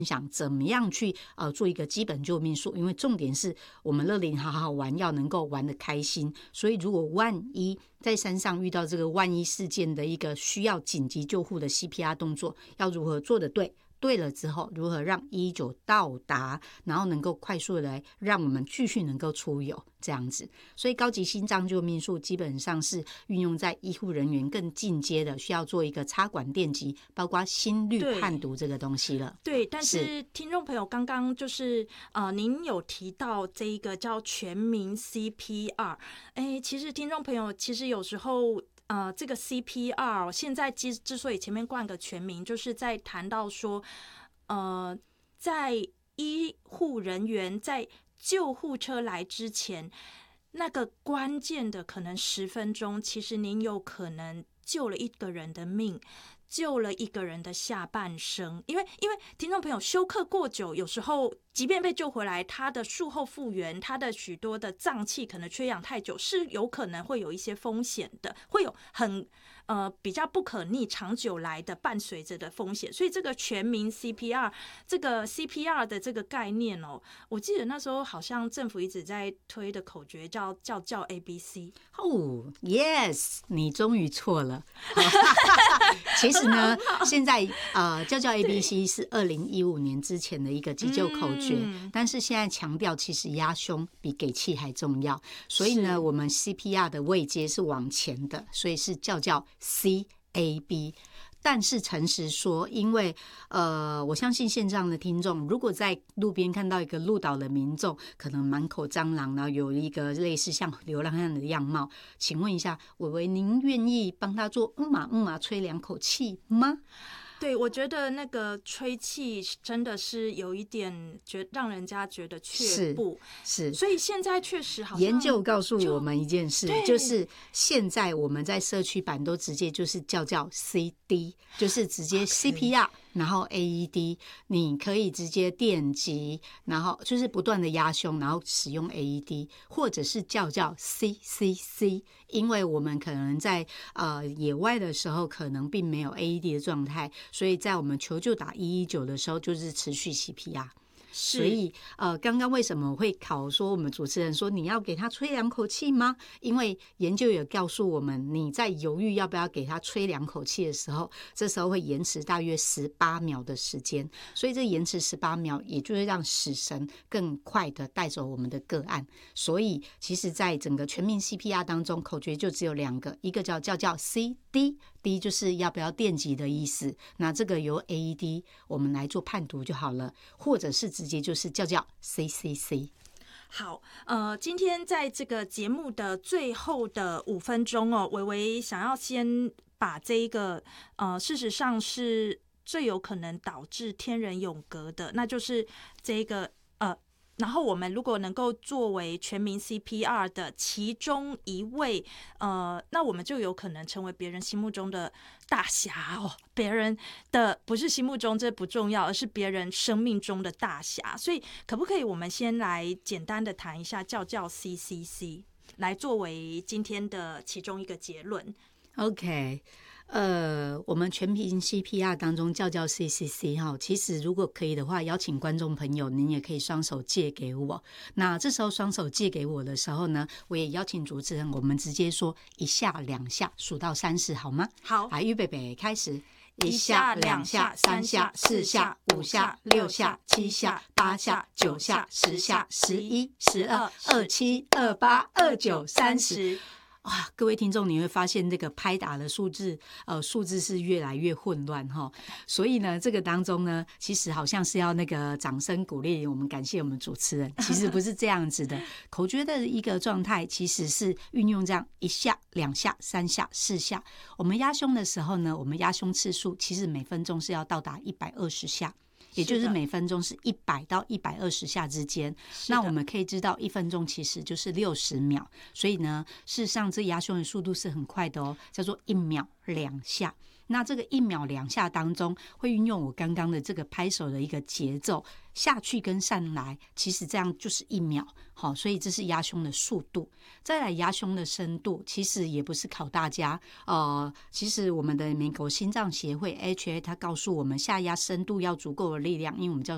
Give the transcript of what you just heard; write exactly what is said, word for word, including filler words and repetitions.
享怎么样去呃做一个基本救命术，因为重点是我们乐龄好好玩，要能够玩得开心。所以如果万一在山上遇到这个万一事件的一个需要紧急救护的 C P R 动作，要如何做得对？对了之后，如何让一一九到达，然后能够快速的来让我们继续能够出游这样子。所以高级心脏救命术基本上是运用在医护人员更进阶的，需要做一个插管电击，包括心率判读这个东西了。 对，但是听众朋友刚刚就是呃，您有提到这一个叫全民 C P R， 哎，其实听众朋友其实有时候。呃，这个 C P R 现在之之所以前面冠个全名，就是在谈到说，呃，在医护人员在救护车来之前，那个关键的可能十分钟，其实您有可能救了一个人的命。救了一个人的下半生，因为因为听众朋友休克过久，有时候即便被救回来，他的术后复原，他的许多的脏器可能缺氧太久，是有可能会有一些风险的，会有很呃比较不可逆、长久来的伴随着的风险。所以这个全民 C P R， 这个 C P R 的这个概念哦，我记得那时候好像政府一直在推的口诀叫叫叫 A B C。 哦 ，Yes， 你终于错了。其实呢，现在呃，叫叫 A B C 是二零一五年之前的一个急救口诀，嗯、但是现在强调其实压胸比给气还重要，所以呢，我们 C P R 的位阶是往前的，所以是叫叫 C A B。但是诚实说，因为呃，我相信线上的听众，如果在路边看到一个路倒的民众，可能满口蟑螂，然后有一个类似像流浪汉的样貌，请问一下，伟伟，您愿意帮他做嗯嘛嗯嘛吹两口气吗？ 对，我觉得那个吹气真的是有一点觉让人家觉得却步， 是，是所以现在确实好像研究告诉我们一件事，就, 就是现在我们在社区版都直接就是叫叫 C D， 就是直接 C P R， 然后 A E D， 你可以直接电击，然后就是不断的压胸，然后使用 A E D， 或者是叫叫 C C C， 因为我们可能在呃野外的时候可能并没有 A E D 的状态。所以在我们求救打一一九的时候，就是持续 C P R。所以呃，刚刚为什么会考说我们主持人说你要给他吹两口气吗？因为研究有告诉我们，你在犹豫要不要给他吹两口气的时候，这时候会延迟大约十八秒的时间。所以这延迟十八秒，也就是让死神更快的带走我们的个案。所以其实，在整个全民 C P R 当中，口诀就只有两个，一个叫叫叫 C D。D 就是要不要电击的意思，那这个由 A E D 我们来做判读就好了，或者是直接就是叫叫 C C C。 好，呃，今天在这个节目的最后的五分钟哦，微微想要先把这一个呃，事实上是最有可能导致天人永隔的，那就是这个呃。然后我们如果能够作为全民 C P R 的其中一位，呃，那我们就有可能成为别人心目中的大侠哦。别人的不是心目中这不重要，而是别人生命中的大侠。所以可不可以我们先来简单的谈一下叫叫 C C C， 来作为今天的其中一个结论 ？OK。呃，我们全民 C P R 当中叫叫 C C C 哈，其实如果可以的话，邀请观众朋友，您也可以双手借给我。那这时候双手借给我的时候呢，我也邀请主持人，我们直接说一下两下，数到三十，好吗？ 好， 来，预备备，开始。一下、两下、三下、四下、五下、六下、七下、八下、九下、十下、十一、十二、二七、二八、二九、三十。哇，各位听众，你会发现这个拍打的数字，呃，数字是越来越混乱哈。所以呢，这个当中呢，其实好像是要那个掌声鼓励我们，感谢我们主持人。其实不是这样子的，口诀的一个状态其实是运用这样一下、两下、三下、四下。我们压胸的时候呢，我们压胸次数其实每分钟是要到达一百二十下。也就是每分钟是一百到一百二十下之间。那我们可以知道，一分钟其实就是六十秒，所以呢，事实上这压胸的速度是很快的哦，叫做一秒两下。那这个一秒两下当中，会运用我刚刚的这个拍手的一个节奏下去跟上来，其实这样就是一秒。好，所以这是压胸的速度。再来压胸的深度，其实也不是考大家。呃，其实我们的美国心脏协会 H A 它告诉我们，下压深度要足够的力量，因为我们叫